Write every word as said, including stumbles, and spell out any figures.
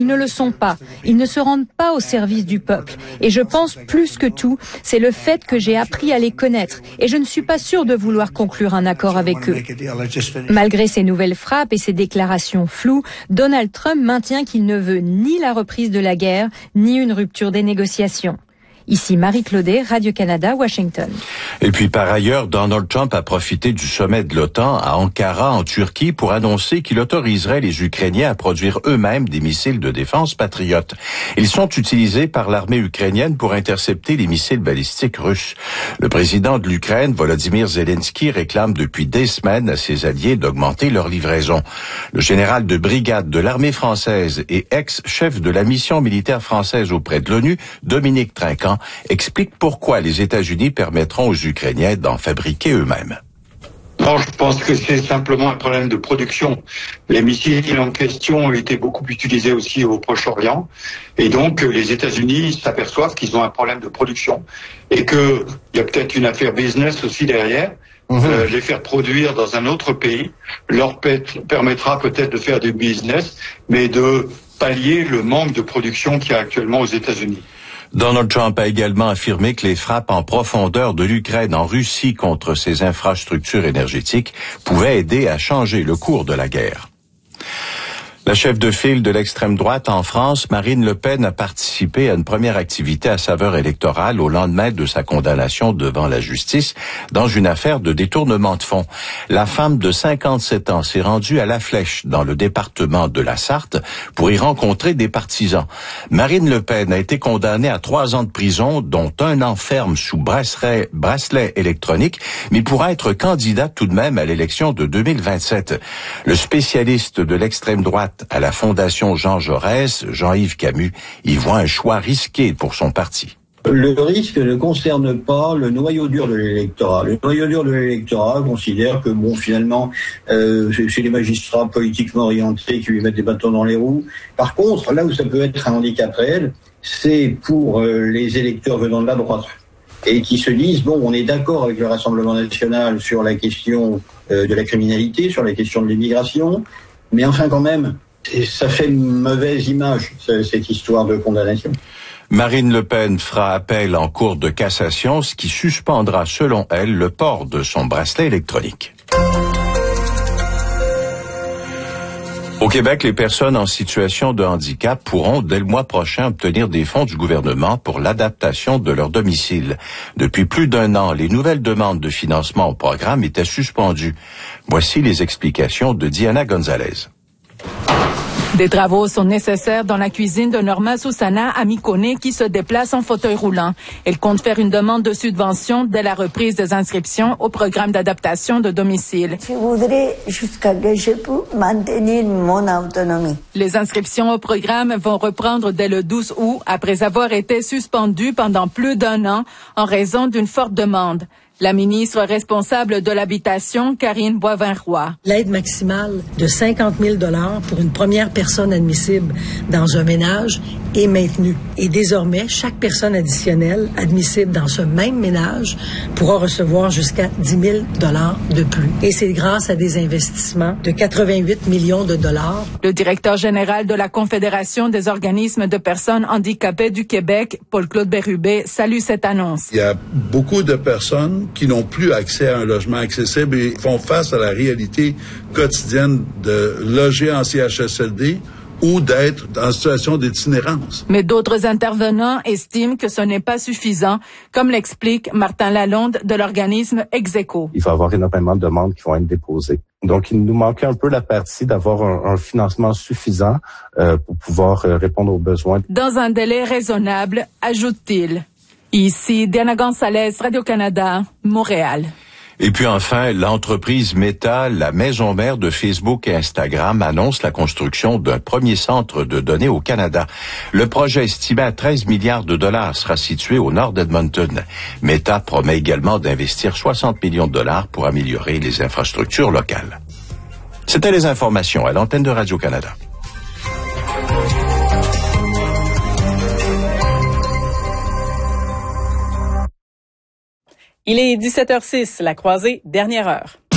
Ils ne le sont pas. Ils ne se rendent pas au service du peuple. Et je pense plus que tout, c'est le fait que j'ai appris à les connaître. Et je ne suis pas sûr de vouloir conclure un accord avec eux. Malgré ces nouvelles frappes et ces déclarations floues, Donald Trump maintient qu'il ne veut ni la reprise de la guerre, ni une rupture des négociations. Ici Marie Claudet, Radio-Canada, Washington. Et puis par ailleurs, Donald Trump a profité du sommet de l'OTAN à Ankara, en Turquie, pour annoncer qu'il autoriserait les Ukrainiens à produire eux-mêmes des missiles de défense Patriot. Ils sont utilisés par l'armée ukrainienne pour intercepter les missiles balistiques russes. Le président de l'Ukraine, Volodymyr Zelensky, réclame depuis des semaines à ses alliés d'augmenter leur livraison. Le général de brigade de l'armée française et ex-chef de la mission militaire française auprès de l'ONU, Dominique Trinquant, explique pourquoi les États-Unis permettront aux Ukrainiens d'en fabriquer eux-mêmes. Non, je pense que c'est simplement un problème de production. Les missiles en question ont été beaucoup utilisés aussi au Proche-Orient. Et donc, les États-Unis s'aperçoivent qu'ils ont un problème de production. Et qu'il y a peut-être une affaire business aussi derrière. Mmh. Euh, les faire produire dans un autre pays leur permettra peut-être de faire du business, mais de pallier le manque de production qu'il y a actuellement aux États-Unis. Donald Trump a également affirmé que les frappes en profondeur de l'Ukraine en Russie contre ses infrastructures énergétiques pouvaient aider à changer le cours de la guerre. La chef de file de l'extrême droite en France, Marine Le Pen, a participé à une première activité à saveur électorale au lendemain de sa condamnation devant la justice dans une affaire de détournement de fonds. La femme de cinquante-sept ans s'est rendue à La Flèche, dans le département de la Sarthe, pour y rencontrer des partisans. Marine Le Pen a été condamnée à trois ans de prison, dont un an ferme sous bracelet, bracelet électronique, mais pourra être candidate tout de même à l'élection de deux mille vingt-sept. Le spécialiste de l'extrême droite à la Fondation Jean Jaurès, Jean-Yves Camus, y voit un choix risqué pour son parti. Le risque ne concerne pas le noyau dur de l'électorat. Le noyau dur de l'électorat considère que, bon, finalement, euh, c'est les magistrats politiquement orientés qui lui mettent des bâtons dans les roues. Par contre, là où ça peut être un handicap réel, c'est pour euh, les électeurs venant de la droite et qui se disent, bon, on est d'accord avec le Rassemblement national sur la question euh, de la criminalité, sur la question de l'immigration, mais enfin, quand même, ça fait une mauvaise image, cette histoire de condamnation. Marine Le Pen fera appel en cour de cassation, ce qui suspendra, selon elle, le port de son bracelet électronique. Au Québec, les personnes en situation de handicap pourront, dès le mois prochain, obtenir des fonds du gouvernement pour l'adaptation de leur domicile. Depuis plus d'un an, les nouvelles demandes de financement au programme étaient suspendues. Voici les explications de Diana Gonzalez. Des travaux sont nécessaires dans la cuisine de Norma Susana à Mikoné qui se déplace en fauteuil roulant. Elle compte faire une demande de subvention dès la reprise des inscriptions au programme d'adaptation de domicile. Je voudrais jusqu'à que je puisse maintenir mon autonomie. Les inscriptions au programme vont reprendre dès le douze août après avoir été suspendues pendant plus d'un an en raison d'une forte demande. La ministre responsable de l'habitation, Karine Boivin-Roy. L'aide maximale de cinquante mille dollars pour une première personne admissible dans un ménage est maintenue. Et désormais, chaque personne additionnelle admissible dans ce même ménage pourra recevoir jusqu'à dix mille dollars de plus. Et c'est grâce à des investissements de quatre-vingt-huit millions de dollars. Le directeur général de la Confédération des organismes de personnes handicapées du Québec, Paul-Claude Bérubé, salue cette annonce. Il y a beaucoup de personnes qui n'ont plus accès à un logement accessible et font face à la réalité quotidienne de loger en C H S L D ou d'être en situation d'itinérance. Mais d'autres intervenants estiment que ce n'est pas suffisant, comme l'explique Martin Lalonde de l'organisme Execo. Il va y avoir énormément de demandes qui vont être déposées. Donc, il nous manquait un peu la partie d'avoir un, un financement suffisant euh, pour pouvoir euh, répondre aux besoins. Dans un délai raisonnable, ajoute-t-il. Ici, Diana Gonzalez, Radio-Canada, Montréal. Et puis enfin, l'entreprise Meta, la maison mère de Facebook et Instagram, annonce la construction d'un premier centre de données au Canada. Le projet, estimé à treize milliards de dollars, sera situé au nord d'Edmonton. Meta promet également d'investir soixante millions de dollars pour améliorer les infrastructures locales. C'était les informations à l'antenne de Radio-Canada. Il est dix-sept heures six, La Croisée, dernière heure.